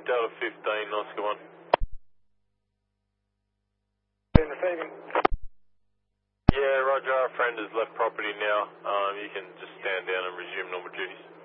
Delta 15, Oscar 1. In the Phoenix. Yeah, roger, our friend has left property now. You can just stand down and resume normal duties.